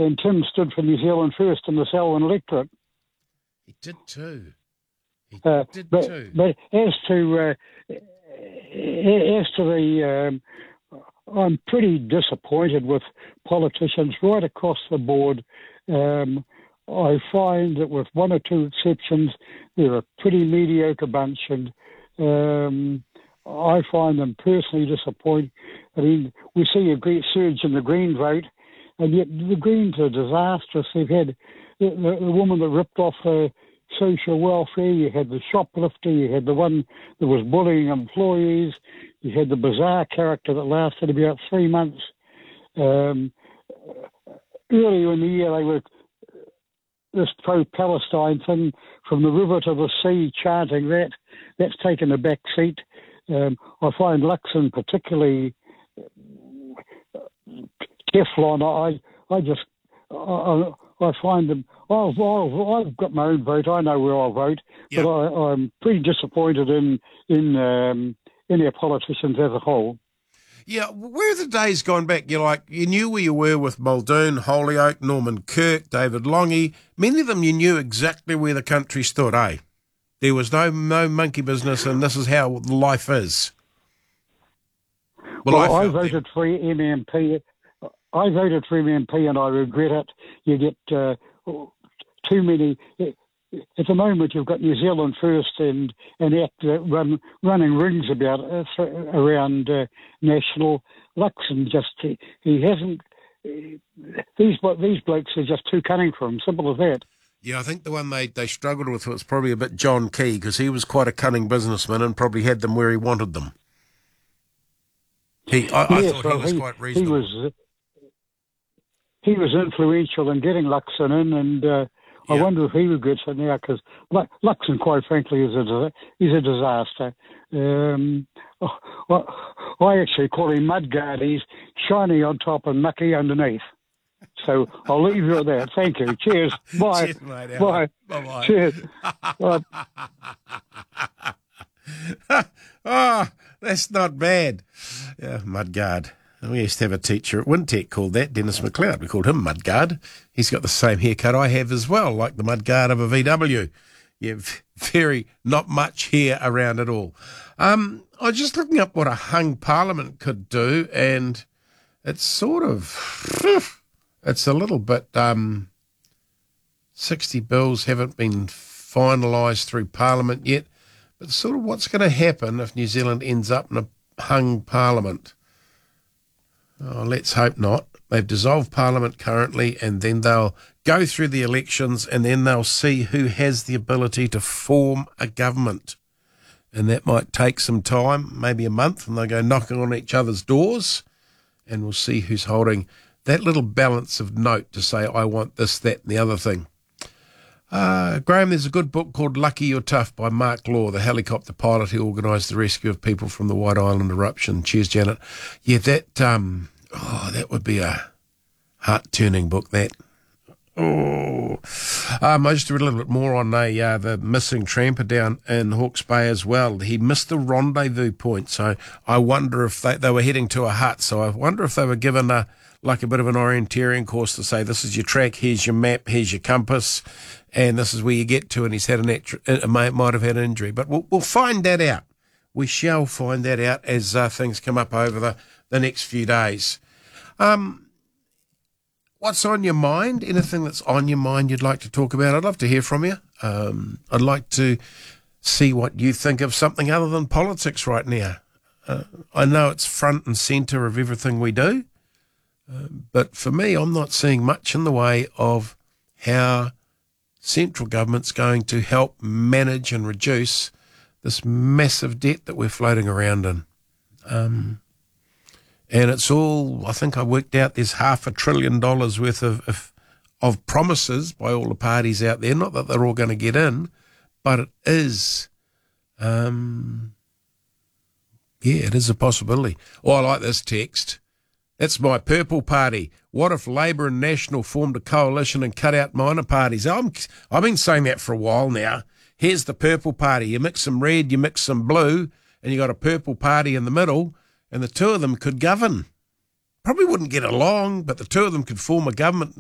and Tim stood for New Zealand First in the Selwyn electorate. He did too. But as to the, I'm pretty disappointed with politicians right across the board. I find that with one or two exceptions, they're a pretty mediocre bunch, and I find them personally disappointing. I mean, we see a great surge in the Green vote, and yet the Greens are disastrous. They've had the woman that ripped off social welfare, you had the shoplifter, you had the one that was bullying employees, you had the bizarre character that lasted about 3 months. Earlier in the year, they were this pro-Palestine thing, from the river to the sea, chanting that's taken a back seat. I find Luxon particularly Teflon. I find them. I've got my own vote. I know where I'll vote, but I'm pretty disappointed in our politicians as a whole. Yeah, where are the days gone back? You knew where you were with Muldoon, Holyoake, Norman Kirk, David Longy. Many of them you knew exactly where the country stood, eh? There was no monkey business, and this is how life is. Well, I voted for MMP. I voted for MMP, and I regret it. You get too many. At the moment, you've got New Zealand First and ACT running rings about around national. Luxon he hasn't. These blokes are just too cunning for him. Simple as that. Yeah, I think the one they struggled with was probably a bit John Key, because he was quite a cunning businessman and probably had them where he wanted them. I thought he was quite reasonable. He was influential in getting Luxon in, and I wonder if he regrets it now, because Luxon, quite frankly, is a disaster. I actually call him Mudguard. He's shiny on top and mucky underneath. So I'll leave you at that. Thank you. Cheers. Bye. Cheers, mate. Bye. Bye-bye. Cheers. Bye. Oh, that's not bad. Yeah, Mudguard. We used to have a teacher at Wintec called that, Dennis McLeod. We called him Mudguard. He's got the same haircut I have as well, like the Mudguard of a VW. Yeah, very not much hair around at all. I was just looking up what a hung parliament could do, and it's sort of... It's a little bit... 60 bills haven't been finalised through Parliament yet, but sort of what's going to happen if New Zealand ends up in a hung parliament. Oh, let's hope not. They've dissolved Parliament currently, and then they'll go through the elections, and then they'll see who has the ability to form a government. And that might take some time, maybe a month, and they'll go knocking on each other's doors, and we'll see who's holding that little balance of note to say, I want this, that, and the other thing. Graham, there's a good book called Lucky You're Tough by Mark Law, the helicopter pilot who organised the rescue of people from the White Island eruption. Cheers, Janet. Yeah, that would be a heart-turning book, that. I just read a little bit more on the missing tramper down in Hawke's Bay as well. He missed the rendezvous point, so I wonder if they were heading to a hut, so I wonder if they were given a bit of an orienteering course to say, this is your track, here's your map, here's your compass, and this is where you get to, and he's had might have had an injury. But we'll find that out. We shall find that out as things come up over the next few days. What's on your mind? Anything that's on your mind you'd like to talk about? I'd love to hear from you. I'd like to see what you think of something other than politics right now. I know it's front and centre of everything we do, but for me, I'm not seeing much in the way of how central government's going to help manage and reduce this massive debt that we're floating around in. And it's all, I think I worked out there's $500 billion worth of promises by all the parties out there. Not that they're all going to get in, but it is, it is a possibility. Oh, I like this text. That's my purple party. What if Labour and National formed a coalition and cut out minor parties? I've been saying that for a while now. Here's the purple party. You mix some red, you mix some blue, and you got a purple party in the middle, and the two of them could govern. Probably wouldn't get along, but the two of them could form a government